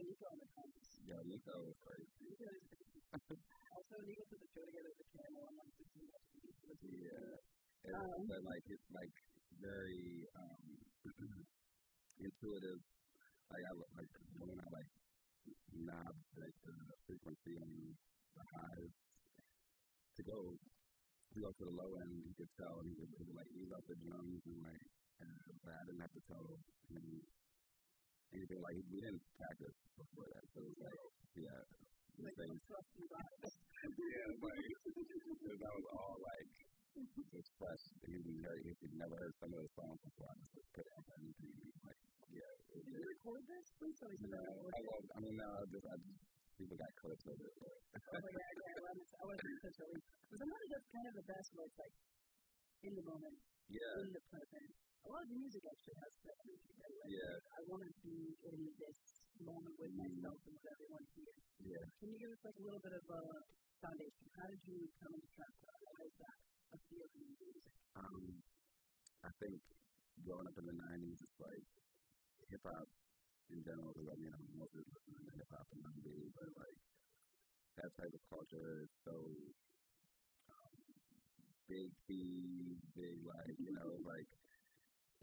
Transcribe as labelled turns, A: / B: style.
A: Nico on the drums.
B: Yeah, Nico was crazy.
A: Nico is crazy. Also, Nico put the show together with the camel on like 15 bucks a piece.
B: Yeah. But like it's like very intuitive. Like I like when I like knob like the frequency on the highs to go to the low end, you could tell he would like ease up the drums and like but I didn't have to tell him anything. Like we didn't practice before that, so it was like yeah.
A: Like
B: yeah, like that was all like just fresh. He'd never heard some of the songs before. I just put it on anything. Like yeah.
A: Did you record this? Please tell me
B: I mean, no, I just people got clips of it. But.
A: Oh my god, yeah, I want to see such a leap. But sometimes that's kind of the best where it's like in the moment, in the present. A lot of the music actually has that energy, right? Like, I want to be in this moment with myself and with everyone here.
B: Yeah.
A: Can you give us like a little bit of a foundation? How did you come into trap? How is that a feeling in music?
B: I think growing up in the 90s, it's like hip hop in general, because I mean, I'm mostly listening to hip hop and R&B, but like that type of culture is so big, big, like, you know, like